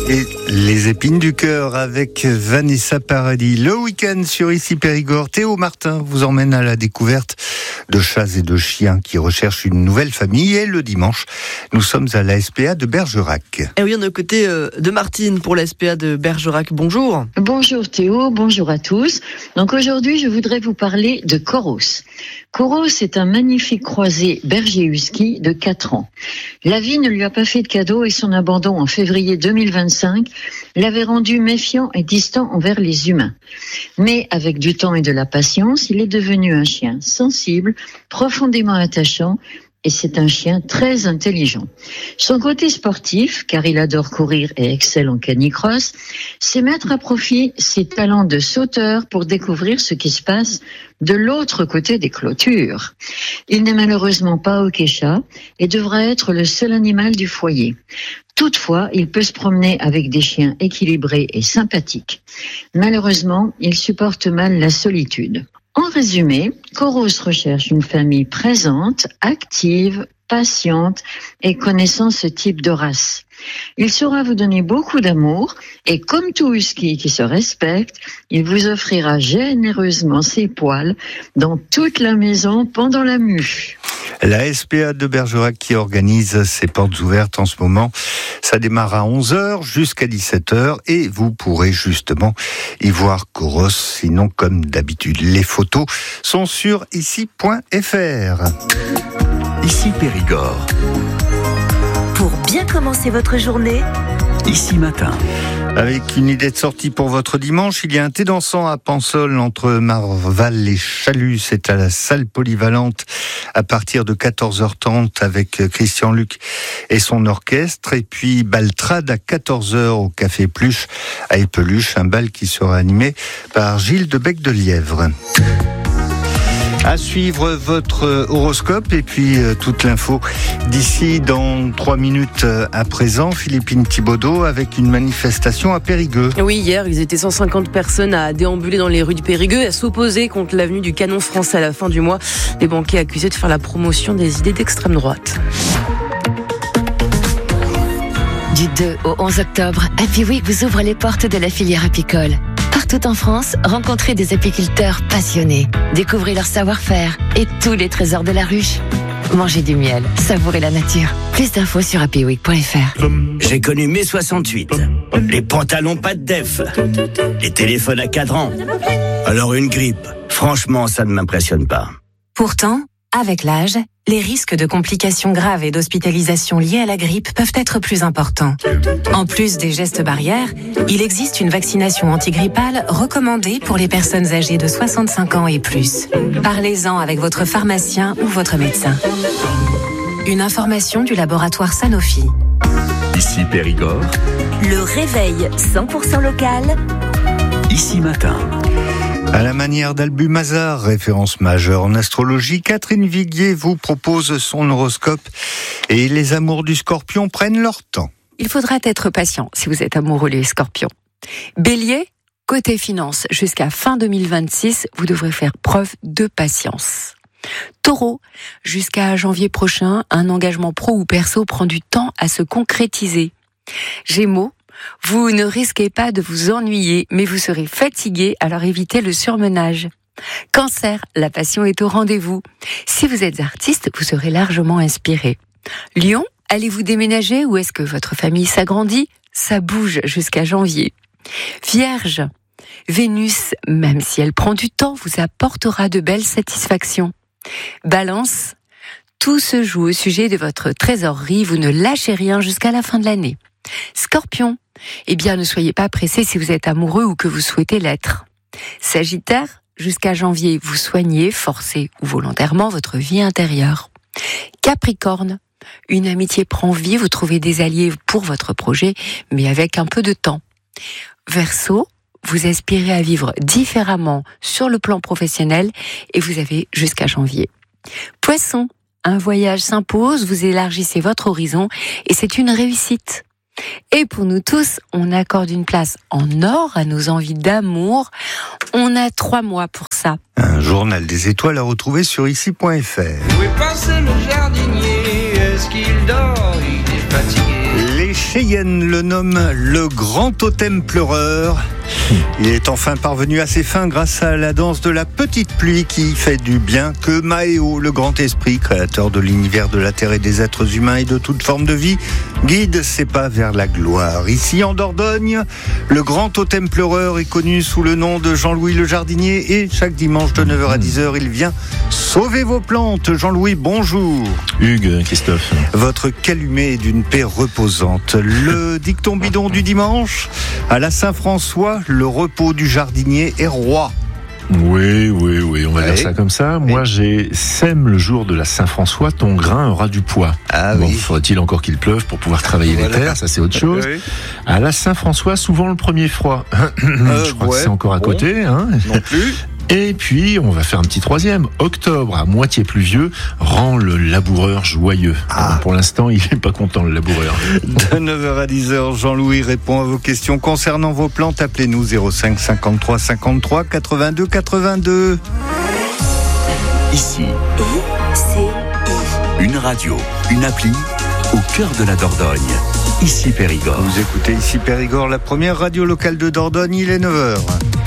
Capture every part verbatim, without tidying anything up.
Et les épines du cœur avec Vanessa Paradis. Le week-end sur Ici Périgord, Théo Martin vous emmène à la découverte de chats et de chiens qui recherchent une nouvelle famille. Et le dimanche, nous sommes à la S P A de Bergerac. Et oui, on est aux côtés de Martine pour la S P A de Bergerac. Bonjour. Bonjour Théo, bonjour à tous. Donc aujourd'hui, je voudrais vous parler de Coros. Coros est un magnifique croisé berger husky de quatre ans. La vie ne lui a pas fait de cadeau et son abandon en février deux mille vingt-cinq l'avait rendu méfiant et distant envers les humains. Mais avec du temps et de la patience, il est devenu un chien sensible, profondément attachant, et c'est un chien très intelligent. Son côté sportif, car il adore courir et excelle en canicross, c'est mettre à profit ses talents de sauteur pour découvrir ce qui se passe de l'autre côté des clôtures. Il n'est malheureusement pas hockey-chat et devra être le seul animal du foyer. Toutefois, il peut se promener avec des chiens équilibrés et sympathiques. Malheureusement, il supporte mal la solitude. En résumé, Coros recherche une famille présente, active, patiente et connaissant ce type de race. Il saura vous donner beaucoup d'amour et comme tout husky qui se respecte, il vous offrira généreusement ses poils dans toute la maison pendant la mue. La S P A de Bergerac qui organise ses portes ouvertes en ce moment. Ça démarre à onze heures jusqu'à dix-sept heures et vous pourrez justement y voir Coros. Sinon, comme d'habitude, les photos sont sur ici point f r. Ici Périgord. Pour bien commencer votre journée, Ici Matin. Avec une idée de sortie pour votre dimanche, il y a un thé dansant à Pansol entre Marval et Chalus. C'est à la salle polyvalente à partir de quatorze heures trente avec Christian Luc et son orchestre. Et puis Baltrade à quatorze heures au Café Pluche à Épeluche, un bal qui sera animé par Gilles de Bec de Lièvre. À suivre votre horoscope et puis euh, toute l'info d'ici dans trois minutes euh, à présent. Philippine Thibaudot avec une manifestation à Périgueux. Oui, hier, ils étaient cent cinquante personnes à déambuler dans les rues de Périgueux et à s'opposer contre l'avenue du Canon français à la fin du mois. Des banquiers accusés de faire la promotion des idées d'extrême droite. du deux au onze octobre, Happy Week vous ouvre les portes de la filière apicole. Partout en France, rencontrez des apiculteurs passionnés. Découvrez leur savoir-faire et tous les trésors de la ruche. Mangez du miel, savourez la nature. Plus d'infos sur happy week point f r. J'ai connu mai soixante-huit. Les pantalons pas de def. Les téléphones à cadran. Alors une grippe. Franchement, ça ne m'impressionne pas. Pourtant, avec l'âge, les risques de complications graves et d'hospitalisation liées à la grippe peuvent être plus importants. En plus des gestes barrières, il existe une vaccination antigrippale recommandée pour les personnes âgées de soixante-cinq ans et plus. Parlez-en avec votre pharmacien ou votre médecin. Une information du laboratoire Sanofi. Ici Périgord. Le réveil cent pour cent local. Ici Matin. À la manière d'Albu Mazar, référence majeure en astrologie, Catherine Viguier vous propose son horoscope et les amours du Scorpion prennent leur temps. Il faudra être patient si vous êtes amoureux les Scorpions. Bélier, côté finance, jusqu'à fin deux mille vingt-six, vous devrez faire preuve de patience. Taureau, jusqu'à janvier prochain, un engagement pro ou perso prend du temps à se concrétiser. Gémeaux, vous ne risquez pas de vous ennuyer, mais vous serez fatigué, alors évitez le surmenage. Cancer, la passion est au rendez-vous. Si vous êtes artiste, vous serez largement inspiré. Lion, allez-vous déménager ou est-ce que votre famille s'agrandit ? Ça bouge jusqu'à janvier. Vierge, Vénus, même si elle prend du temps, vous apportera de belles satisfactions. Balance, tout se joue au sujet de votre trésorerie, vous ne lâchez rien jusqu'à la fin de l'année. Scorpion, eh bien ne soyez pas pressé si vous êtes amoureux ou que vous souhaitez l'être. Sagittaire, jusqu'à janvier, vous soignez, forcez ou volontairement votre vie intérieure. Capricorne, une amitié prend vie, vous trouvez des alliés pour votre projet, mais avec un peu de temps. Verseau, vous aspirez à vivre différemment sur le plan professionnel et vous avez jusqu'à janvier. Poisson, un voyage s'impose, vous élargissez votre horizon et c'est une réussite. Et pour nous tous, on accorde une place en or à nos envies d'amour. On a trois mois pour ça. Un journal des étoiles à retrouver sur ici point f r. Où est passé le jardinier ? Est-ce qu'il dort ? Il est fatigué. Les Les Cheyennes le nomment le grand totem pleureur. Il est enfin parvenu à ses fins grâce à la danse de la petite pluie qui fait du bien que Mahéo, le grand esprit, créateur de l'univers de la terre et des êtres humains et de toute forme de vie, guide ses pas vers la gloire. Ici en Dordogne, le grand totem pleureur est connu sous le nom de Jean-Louis le jardinier et chaque dimanche de neuf heures à dix heures, il vient sauver vos plantes. Jean-Louis, bonjour. Hugues, Christophe. Votre calumet est d'une paix reposante. Le dicton bidon du dimanche, à la Saint-François, le repos du jardinier est roi. Oui, oui, oui, on va ouais. dire ça comme ça. Moi, j'ai sème le jour de la Saint-François, ton grain aura du poids. Ah bon, oui. faudrait-il encore qu'il pleuve pour pouvoir travailler voilà. les terres, ça c'est autre chose. Oui. À la Saint-François, souvent le premier froid. Euh, Je crois ouais. que c'est encore à bon. côté. Hein. Non plus. Et puis, on va faire un petit troisième. Octobre, à moitié pluvieux, rend le laboureur joyeux. Ah. Alors, pour l'instant, il n'est pas content, le laboureur. De neuf heures à dix heures, Jean-Louis répond à vos questions concernant vos plantes. Appelez-nous zéro cinq cinquante-trois cinquante-trois quatre-vingt-deux quatre-vingt-deux. Ici, une radio, une appli, au cœur de la Dordogne. Ici Périgord. Vous écoutez Ici Périgord, la première radio locale de Dordogne, il est neuf heures.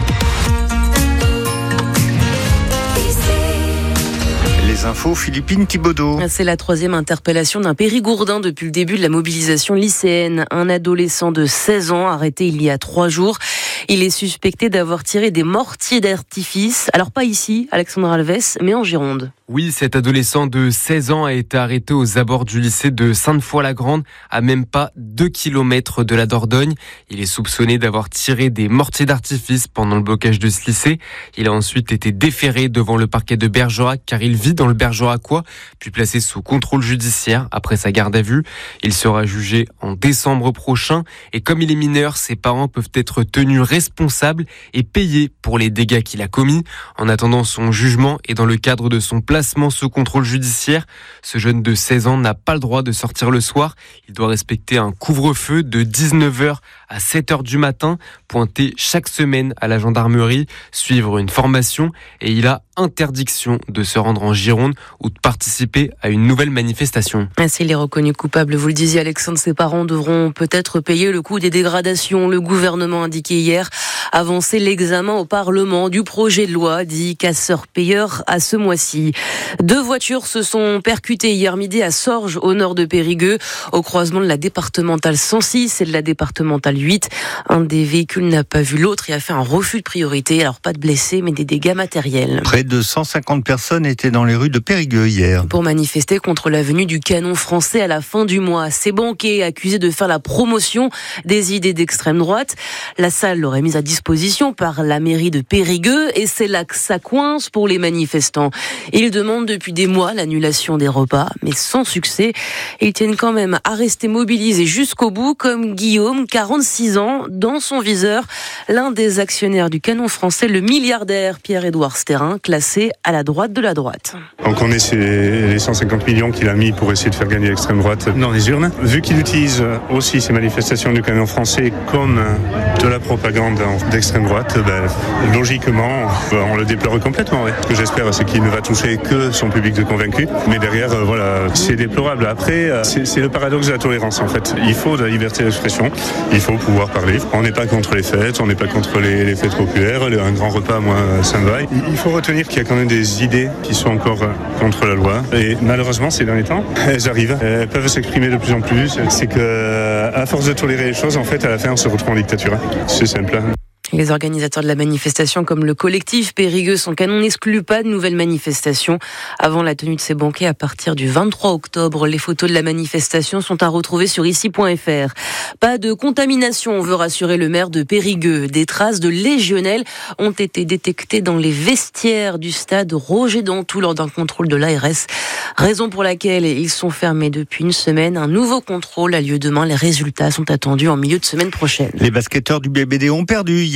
Les infos, Philippine Thibaudot. C'est la troisième interpellation d'un Périgourdin depuis le début de la mobilisation lycéenne. Un adolescent de seize ans arrêté il y a trois jours. Il est suspecté d'avoir tiré des mortiers d'artifice. Alors pas ici, Alexandre Alves, mais en Gironde. Oui, cet adolescent de seize ans a été arrêté aux abords du lycée de Sainte-Foy-la-Grande, à même pas deux kilomètres de la Dordogne. Il est soupçonné d'avoir tiré des mortiers d'artifice pendant le blocage de ce lycée. Il a ensuite été déféré devant le parquet de Bergerac, car il vit dans le Bergeracois, puis placé sous contrôle judiciaire après sa garde à vue. Il sera jugé en décembre prochain, et comme il est mineur, ses parents peuvent être tenus responsables et payés pour les dégâts qu'il a commis. En attendant son jugement et dans le cadre de son placement sous contrôle judiciaire, ce jeune de seize ans n'a pas le droit de sortir le soir. Il doit respecter un couvre-feu de dix-neuf heures à sept heures du matin, pointer chaque semaine à la gendarmerie, suivre une formation, et il a interdiction de se rendre en Gironde ou de participer à une nouvelle manifestation. S'il est reconnu coupable, vous le disiez Alexandre, ses parents devront peut-être payer le coût des dégradations. Le gouvernement a indiqué hier avancer l'examen au Parlement du projet de loi dit casseur-payeur à ce mois-ci. Deux voitures se sont percutées hier midi à Sorges, au nord de Périgueux, au croisement de la départementale cent six et de la départementale huit. Un des véhicules n'a pas vu l'autre et a fait un refus de priorité. Alors pas de blessés, mais des dégâts matériels. Près de cent cinquante personnes étaient dans les rues de Périgueux hier. Pour manifester contre la venue du canon français à la fin du mois. Ces banquiers accusés de faire la promotion des idées d'extrême droite. La salle l'aurait mise à disposition par la mairie de Périgueux et c'est là que ça coince pour les manifestants. Ils demandent depuis des mois l'annulation des repas, mais sans succès. Ils tiennent quand même à rester mobilisés jusqu'au bout, comme Guillaume, quarante-six ans, dans son viseur, l'un des actionnaires du canon français, le milliardaire Pierre-Édouard Stérin, classé à la droite de la droite. On connaît les cent cinquante millions qu'il a mis pour essayer de faire gagner l'extrême droite dans les urnes. Vu qu'il utilise aussi ces manifestations du canon français comme de la propagande d'extrême droite, ben, logiquement, on le déplore complètement. Ouais. Ce que j'espère, c'est qu'il ne va toucher que son public de convaincus. Mais derrière, euh, voilà, c'est déplorable. Après, euh, c'est, c'est le paradoxe de la tolérance, en fait. Il faut de la liberté d'expression. Il faut pouvoir parler. On n'est pas contre les fêtes, on n'est pas contre les, les fêtes populaires. Un grand repas, moi, ça me va. Il faut retenir qu'il y a quand même des idées qui sont encore contre la loi. Et malheureusement, ces derniers temps, elles arrivent. Elles peuvent s'exprimer de plus en plus. C'est que, à force de tolérer les choses, en fait, à la fin, on se retrouve en dictature. C'est simple. Les organisateurs de la manifestation, comme le collectif Périgueux Sans Canon, n'excluent pas de nouvelles manifestations avant la tenue de ces banquets à partir du vingt-trois octobre. Les photos de la manifestation sont à retrouver sur ici point f r. Pas de contamination, veut rassurer le maire de Périgueux. Des traces de légionelle ont été détectées dans les vestiaires du stade Roger Dantou lors d'un contrôle de l'A R S. Raison pour laquelle ils sont fermés depuis une semaine. Un nouveau contrôle a lieu demain. Les résultats sont attendus en milieu de semaine prochaine. Les basketteurs du B B D ont perdu hier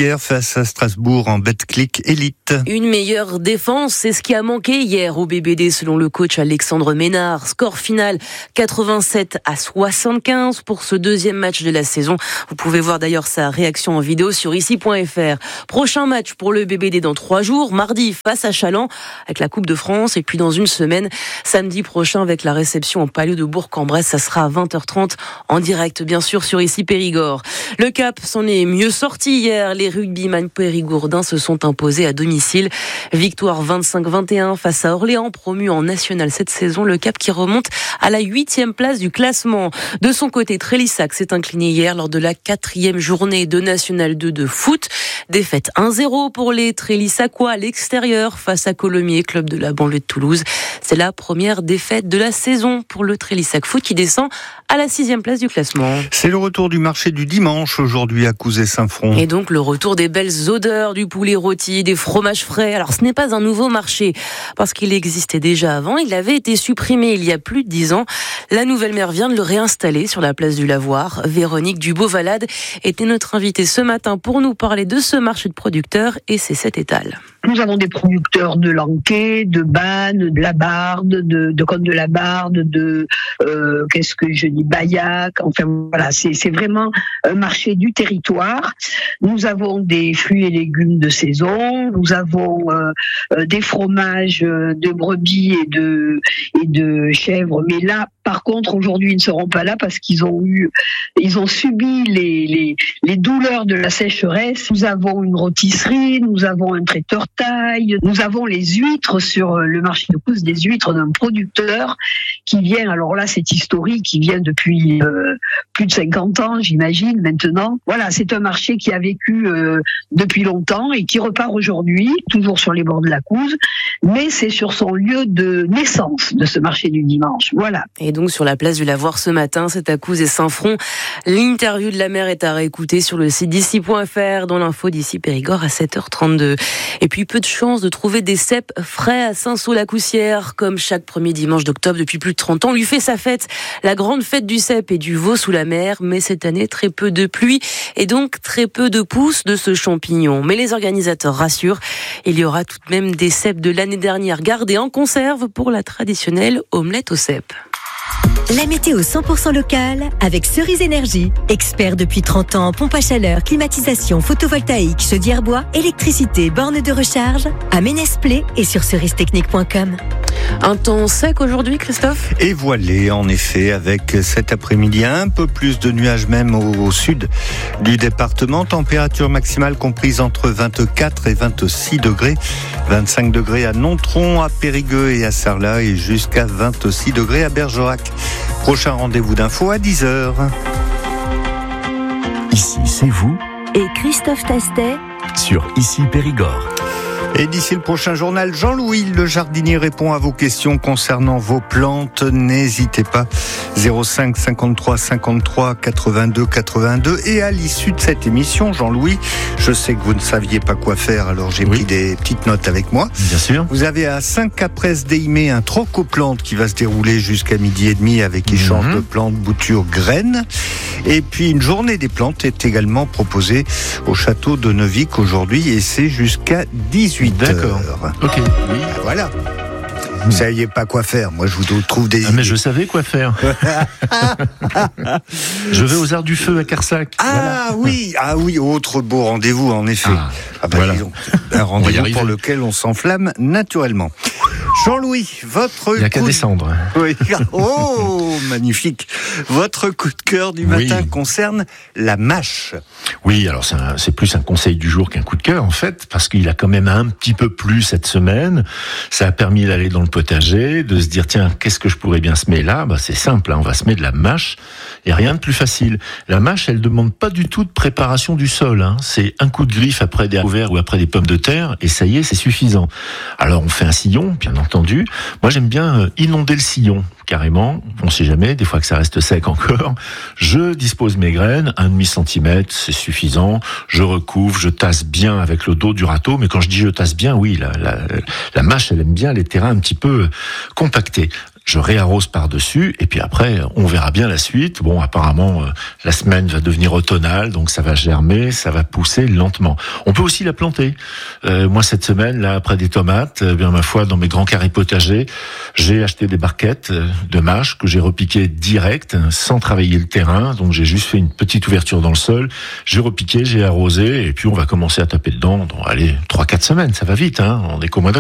hier face à Strasbourg en Betclic Elite. Une meilleure défense, c'est ce qui a manqué hier au B B D selon le coach Alexandre Ménard. Score final quatre-vingt-sept à soixante-quinze pour ce deuxième match de la saison. Vous pouvez voir d'ailleurs sa réaction en vidéo sur ici point f r. Prochain match pour le B B D dans trois jours, mardi face à Châlons avec la Coupe de France et puis dans une semaine, samedi prochain avec la réception au Palais de Bourg-en-Bresse. Ça sera à vingt heures trente en direct bien sûr sur ici Périgord. Le Cap s'en est mieux sorti hier. Les rugbyman périgourdins se sont imposés à domicile. Victoire vingt-cinq vingt et un face à Orléans, promu en national cette saison. Le Cap qui remonte à la huitième place du classement. De son côté, Trélissac s'est incliné hier lors de la quatrième journée de National deux de foot. Défaite un zéro pour les Trélissacois à l'extérieur face à Colomiers, club de la banlieue de Toulouse. C'est la première défaite de la saison pour le Trélissac Foot qui descend à la sixième place du classement. C'est le retour du marché du dimanche aujourd'hui à Couzet-Saint-Front. Et donc le retour des belles odeurs du poulet rôti, des fromages frais. Alors ce n'est pas un nouveau marché parce qu'il existait déjà avant. Il avait été supprimé il y a plus de dix ans. La nouvelle maire vient de le réinstaller sur la place du Lavoir. Véronique Dubeau-Valade était notre invitée ce matin pour nous parler de ce marché de producteurs et c'est cet étal. Nous avons des producteurs de Lanquet, de Bannes, de la Barde, de, de Côte de la Barde, de euh, qu'est-ce que je dis, Baillac. Enfin voilà, c'est, c'est vraiment un marché du territoire. Nous avons des fruits et légumes de saison. Nous avons euh, euh, des fromages de brebis et de et de chèvres. Mais là, par contre, aujourd'hui, ils ne seront pas là parce qu'ils ont eu, ils ont subi les les, les douleurs de la sécheresse. Nous avons une rôtisserie, nous avons un traiteur taille, nous avons les huîtres sur le marché de Couz, des huîtres d'un producteur qui vient, alors là c'est historique, qui vient depuis euh, plus de cinquante ans j'imagine maintenant. Voilà, c'est un marché qui a vécu euh, depuis longtemps et qui repart aujourd'hui, toujours sur les bords de la Couz, mais c'est sur son lieu de naissance de ce marché du dimanche. Voilà. Et donc sur la place du Lavoir ce matin, c'est à Couz et Saint-Front. L'interview de la maire est à réécouter sur le site d'ici point f r, dont l'info d'ici Périgord à sept heures trente-deux. Et puis peu de chance de trouver des cèpes frais à Saint-Saul-la-Coussière, comme chaque premier dimanche d'octobre depuis plus de trente ans. On lui fait sa fête, la grande fête du cèpe et du veau sous la mer, mais cette année très peu de pluie et donc très peu de pousses de ce champignon. Mais les organisateurs rassurent, il y aura tout de même des cèpes de l'année dernière gardés en conserve pour la traditionnelle omelette aux cèpes. La météo cent pour cent locale avec Cerise Énergie. Expert depuis trente ans en pompe à chaleur, climatisation, photovoltaïque, chaudière bois, électricité, borne de recharge. À Ménès-Plé et sur cerise technique point com. Un temps sec aujourd'hui, Christophe ? Et voilé, en effet, avec cet après-midi un peu plus de nuages même au, au sud du département. Température maximale comprise entre vingt-quatre et vingt-six degrés. vingt-cinq degrés à Nontron, à Périgueux et à Sarlat et jusqu'à vingt-six degrés à Bergerac. Prochain rendez-vous d'info à dix heures. Ici, c'est vous et Christophe Tastet sur Ici Périgord. Et d'ici le prochain journal, Jean-Louis le jardinier répond à vos questions concernant vos plantes. N'hésitez pas, zéro cinq cinquante-trois cinquante-trois quatre-vingt-deux quatre-vingt-deux. Et à l'issue de cette émission, Jean-Louis, je sais que vous ne saviez pas quoi faire, alors j'ai oui. pris des petites notes avec moi. Bien sûr. Vous avez à Saint-Capresse-d'Aimé un troc aux plantes qui va se dérouler jusqu'à midi et demi avec échange mmh. de plantes, boutures, graines. Et puis une journée des plantes est également proposée au château de Neuvic aujourd'hui et c'est jusqu'à dix-huit heures. D'accord. Ok. Oui. Ben voilà. Vous ne saviez pas quoi faire. Moi, je vous trouve des. Ah, mais je savais quoi faire. Je vais aux Arts du Feu à Carsac. Ah voilà. oui, ah oui, autre beau rendez-vous en effet. Ah, ah bah, voilà. Disons, un rendez-vous pour lequel on s'enflamme naturellement. Jean-Louis, votre Il n'y a coup qu'à descendre. Oui. Oh, magnifique. Votre coup de cœur du matin oui. concerne la mâche. Oui, alors c'est, un, c'est plus un conseil du jour qu'un coup de cœur en fait, parce qu'il a quand même un petit peu plu cette semaine. Ça a permis d'aller dans le potager, de se dire tiens, qu'est-ce que je pourrais bien semer là ? Bah, c'est simple, hein, on va semer de la mâche. Il n'y a rien de plus facile. La mâche, elle ne demande pas du tout de préparation du sol. Hein. C'est un coup de griffe après des haricots verts ou après des pommes de terre, et ça y est, c'est suffisant. Alors on fait un sillon, bien entendu. Moi j'aime bien inonder le sillon, carrément. On ne sait jamais, des fois que ça reste sec encore. Je dispose mes graines, un demi centimètre, c'est suffisant. Je recouvre, je tasse bien avec le dos du râteau. Mais quand je dis je tasse bien, oui, la, la, la mâche, elle aime bien les terrains un petit peu compactés. je réarrose par-dessus, et puis après, on verra bien la suite. Bon, apparemment, euh, la semaine va devenir automnale, donc ça va germer, ça va pousser lentement. On peut aussi la planter. Euh, moi, cette semaine, là, après des tomates, eh bien, ma foi, dans mes grands carrés potagers, j'ai acheté des barquettes de mâche que j'ai repiquées direct, sans travailler le terrain. Donc, j'ai juste fait une petite ouverture dans le sol. J'ai repiqué, j'ai arrosé, et puis on va commencer à taper dedans dans, allez, trois quatre semaines. Ça va vite, hein. On est qu'au mois d'octobre.